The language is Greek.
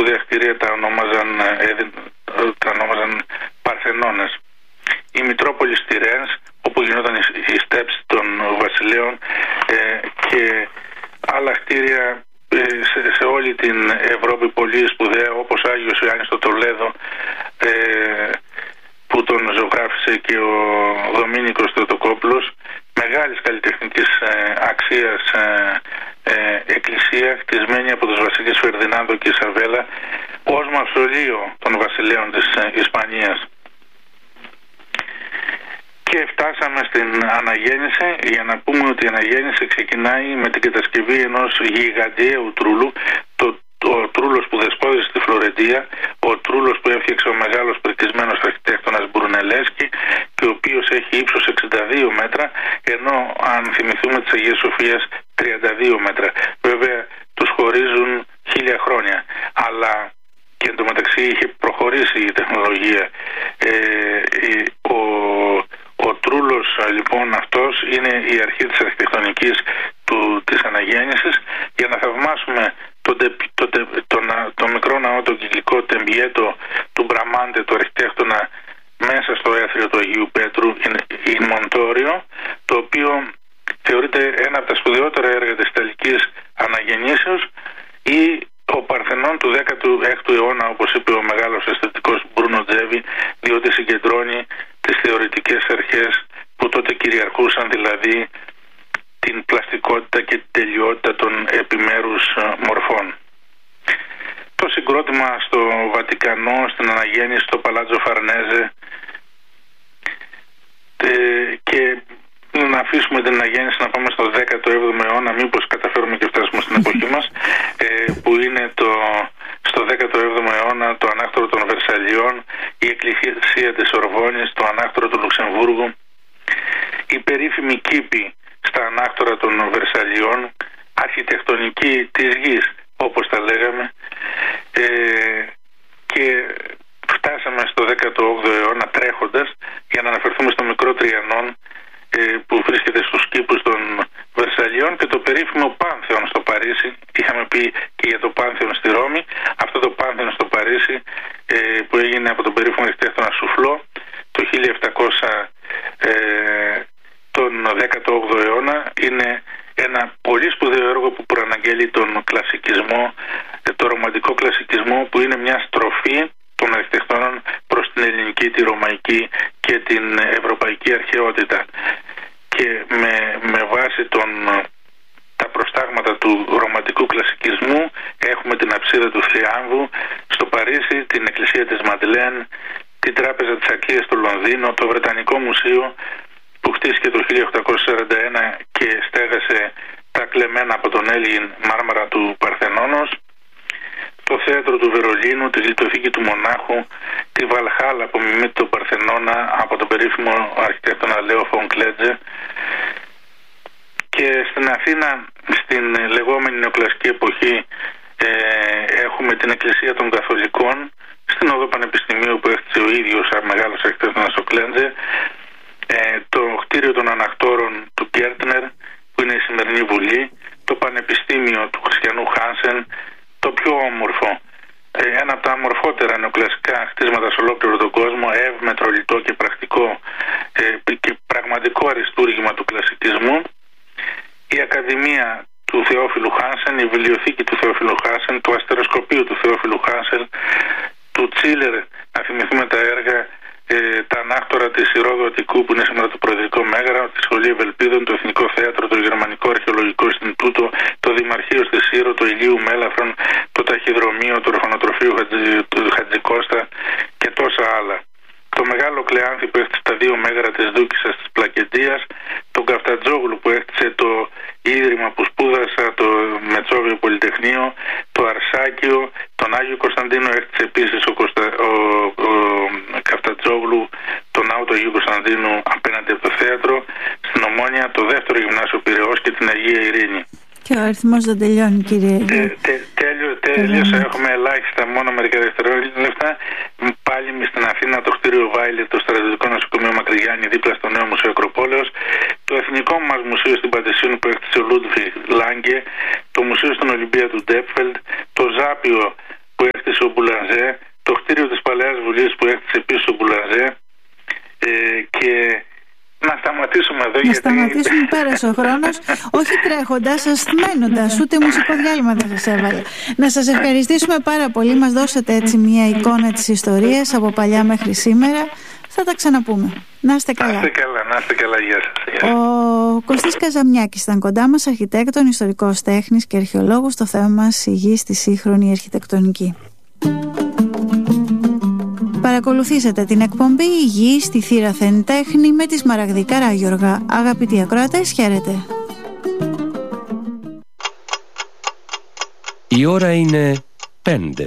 σπουδαία κτίρια τα ονόμαζαν Παρθενώνες. Η Μητρόπολη στη Ρένς, όπου γινόταν η στέψη των βασιλέων, και άλλα κτίρια σε όλη την Ευρώπη πολύ σπουδαία, όπως Άγιος Ιωάννης στο Τολέδο, που τον ζωγράφησε και ο Δομήνικος Θεοτοκόπουλος, μεγάλης καλλιτεχνικής αξίας εκκλησία, χτισμένη από τους βασιλείς Φερδινάνδο και Ισαβέλα ως μαυσολείο των βασιλέων της Ισπανίας. Και φτάσαμε στην αναγέννηση, για να πούμε ότι η αναγέννηση ξεκινάει με την κατασκευή ενός γιγαντιαίου τρούλου, ο τρούλος που δεσπόδισε στη Φλωρεντία, ο τρούλος που έφτιαξε ο μεγάλος πρικισμένος αρχιτέκτονας Μπρουνελέσκι και ο οποίος έχει ύψος 62 μέτρα, ενώ αν θυμηθούμε της Αγίας Σοφίας 32 μέτρα. Βέβαια τους χωρίζουν 1000 χρόνια, αλλά και εντωμεταξύ είχε προχωρήσει η τεχνολογία. Ο τρούλος λοιπόν αυτός είναι η αρχή της αρχιτεκτονικής της αναγέννησης. Για να θαυμάσουμε το μικρό ναό, το κυκλικό τεμπιέτο του Μπραμάντε, του αρχιτέκτονα, μέσα στο έθριο του Αγίου Πέτρου, in Montorio, το οποίο θεωρείται ένα από τα σπουδαιότερα έργα της Ιταλικής αναγεννήσεως, ή ο Παρθενών του 16ου αιώνα, όπως είπε ο μεγάλος αισθητικός Μπρούνο Τζέβι, διότι συγκεντρώνει τις θεωρητικές αρχές που τότε κυριαρχούσαν, δηλαδή την πλαστικότητα και την τελειότητα των επιμέρους μορφών. Το συγκρότημα στο Βατικανό, στην αναγέννηση, στο Παλάτζο Φαρνέζε, και να αφήσουμε την αναγέννηση να πάμε στο 17ο αιώνα, μήπως καταφέρουμε και φτάσουμε στην εποχή μας, που είναι στο 17ο αιώνα το ανάκτορο των Βερσαλιών, η εκκλησία της Ορβόνης, το ανάκτορο του Λουξεμβούργου, η περίφημη κήπη στα ανάκτορα των Βερσαλιών, αρχιτεκτονική της γης, όπως τα λέγαμε, και φτάσαμε στο 18ο αιώνα τρέχοντας, για να αναφερθούμε στο μικρό Τριανόν, που βρίσκεται στους κήπους των Βερσαλιών, και το περίφημο Πάνθεον στο Παρίσι. Είχαμε πει και για το Πάνθεον στη Ρώμη. Αυτό το Πάνθεον στο Παρίσι, που έγινε από τον περίφημο αρχιτέκτονα Σουφλό το 1700, τον 18ο αιώνα, είναι ένα πολύ σπουδαίο έργο που προαναγγέλει τον κλασικισμό, το ρομαντικό κλασικισμό, που είναι μια στροφή των αρχιτεκτόνων προς την ελληνική, τη ρωμαϊκή και την ευρωπαϊκή αρχαιότητα. Και με βάση τα προστάγματα του ρομαντικού κλασικισμού έχουμε την αψίδα του Θριάμβου στο Παρίσι, την εκκλησία της Μαντλέν, την Τράπεζα της Ακίας στο Λονδίνο, το Βρετανικό Μουσείο που χτίστηκε το 1841 και στέγασε τα κλεμμένα από τον Έλλην μάρμαρα του Παρθενώνος, το θέατρο του Βερολίνου, τη γλυτοθήκη του Μονάχου, τη Βαλχάλα που μιμείται τον Παρθενώνα από τον περίφημο αρχιτέκτονα Λέο Φον Κλέτζε, και στην Αθήνα, στην λεγόμενη νεοκλασική εποχή, έχουμε την Εκκλησία των Καθολικών, στην Οδό Πανεπιστημίου που έχτισε ο ίδιος μεγάλος αρχιτέκτονας ο Κλέντζε, το κτίριο των Ανακτόρων του Γκέρτνερ που είναι η σημερινή Βουλή, το Πανεπιστήμιο του Χριστιανού Χάνσεν, το πιο όμορφο, ένα από τα αμορφότερα νεοκλασικά χτίσματα σε ολόκληρο τον κόσμο, ευμετρολιτό και πρακτικό και πραγματικό αριστούργημα του κλασικισμού, η Ακαδημία του Θεόφιλου Χάνσεν, η Βιβλιοθήκη του Θεόφιλου Χάνσεν, το Αστεροσκοπείο του Θεόφιλου Χάνσεν, του Τσίλερ, να θυμηθούμε τα έργα, τα ανάκτορα της Ηρώδου Αττικού που είναι σήμερα το Προεδρικό Μέγαρο, τη Σχολή Ευελπίδων, το Εθνικό Θέατρο, το Γερμανικό Αρχαιολογικό Ινστιτούτο, το Δημαρχείο στη Σύρο, το Ηλίου Μέλαφρον, το Ταχυδρομείο, το Ορφανοτροφείο του Χατζικώστα και τόσα άλλα. Το μεγάλο Κλεάνθη που έκτισε τα δύο μέγαρα της Δούκισσας της Πλακεντίας, τον Καφτατζόγλου που έκτισε το ίδρυμα που σπούδασα, το Μετσόβιο Πολυτεχνείο, το Αρσάκιο, τον Άγιο Κωνσταντίνο έκτισε επίσης ο Καφτατζόγλου, τον ναό του Αγίου Κωνσταντίνου απέναντι από το θέατρο, στην Ομόνια το δεύτερο γυμνάσιο Πειραιώς και την Αγία Ειρήνη. Και ο αριθμός δεν τελειώνει, κύριε. Τέλειωσα, έχουμε ελάχιστα, μόνο μερικά δευτερόλεπτα. Πάλι στην Αθήνα το κτίριο Βάιλε, το στρατιωτικό νοσοκομείο Μακρυγιάννη, δίπλα στο νέο Μουσείο Ακροπόλεως, το εθνικό μας μουσείο στην Παντεσίνου που έκτισε ο Λούντβιγκ Λάγκε, το μουσείο στην Ολυμπία του Ντέπφελντ, το Ζάπιο που έκτισε ο Μπουλανζέ, το κτίριο της Παλαιάς Βουλής που έκτισε επίσης ο Μπουλανζέ, και να σταματήσουμε εδώ. Να σταματήσουμε, πέρασε ο χρόνος. Όχι τρέχοντας, ασθμένοντας, ούτε μουσικό διάλειμμα δεν σας έβαλε. Να σας ευχαριστήσουμε πάρα πολύ. Μας δώσατε έτσι μια εικόνα της ιστορίας από παλιά μέχρι σήμερα. Θα τα ξαναπούμε. Να είστε καλά. Να είστε καλά, γεια σας. Ο Κωστής Καζαμιάκης ήταν κοντά μας, αρχιτέκτον, ιστορικός τέχνης και αρχαιολόγος. Το θέμα μας, η γη στη σύγχρονη αρχιτεκτονική. Παρακολουθήσατε την εκπομπή «Η γη στη θύραθεν τέχνη» με τη Σμαραγδή Καράγιοργα. Αγαπητοί ακροατές, χαίρετε. Η ώρα είναι 5.